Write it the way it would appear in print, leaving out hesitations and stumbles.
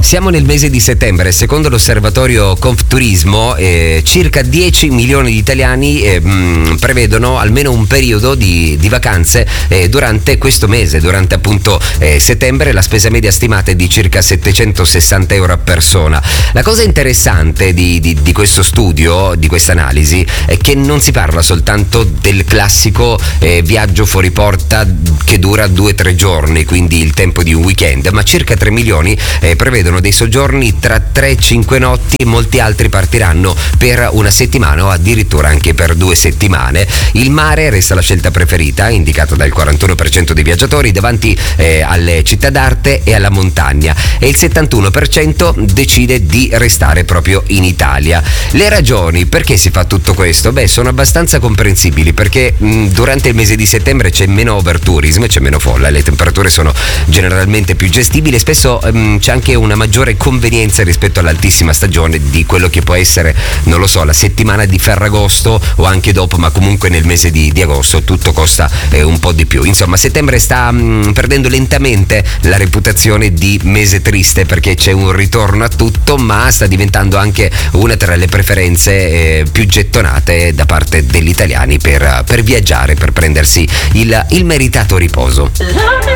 Siamo nel mese di settembre. Secondo l'osservatorio Confturismo, circa 10 milioni di italiani prevedono almeno un periodo di vacanze durante questo mese, durante appunto settembre. La spesa media stimata è di circa 760 euro a persona. La cosa interessante di questo studio, di questa analisi, è che non si parla soltanto del classico viaggio fuori porta che dura 2-3 giorni, quindi il tempo di un weekend, ma circa 3 milioni prevedono dei soggiorni tra 3 e 5 notti. Molti altri partiranno per una settimana o addirittura anche per 2 settimane. Il mare resta la scelta preferita, indicata dal 41% dei viaggiatori, davanti alle città d'arte e alla montagna, e il 71% decide di restare proprio in Italia. Le ragioni perché si fa tutto questo? Sono abbastanza comprensibili, perché durante il mese di settembre c'è meno overtourism, c'è meno folla, le temperature sono generalmente più gestibili e spesso c'è anche una maggiore convenienza rispetto all'altissima stagione di quello che può essere, non lo so, la settimana di Ferragosto o anche dopo, ma comunque nel mese di agosto tutto costa un po' di più. Insomma, settembre sta perdendo lentamente la reputazione di mese triste, perché c'è un ritorno a tutto, ma sta diventando anche una tra le preferenze più gettonate da parte degli italiani per viaggiare, per prendersi il meritato riposo.